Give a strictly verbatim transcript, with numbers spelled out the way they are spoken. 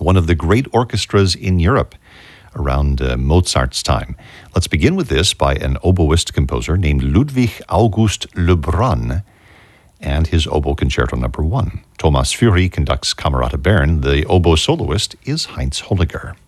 one of the great orchestras in Europe around uh, Mozart's time. Let's begin with this by an oboist composer named Ludwig August Lebrun and his Oboe Concerto Number One. Thomas Fury conducts Camerata Bern. The oboe soloist is Heinz Holliger.